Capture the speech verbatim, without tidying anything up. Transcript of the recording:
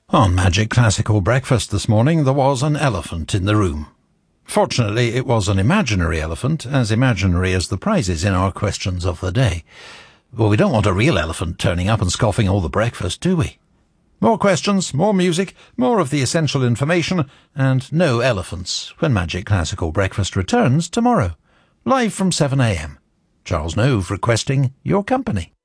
On Magic Classical Breakfast this morning, there was an elephant in the room. Fortunately, it was an imaginary elephant, as imaginary as the prizes in our questions of the day. Well, we don't want a real elephant turning up and scoffing all the breakfast, do we? More questions, more music, more of the essential information, and no elephants when Magic Classical Breakfast returns tomorrow. Live from seven a m. Charles Nove requesting your company.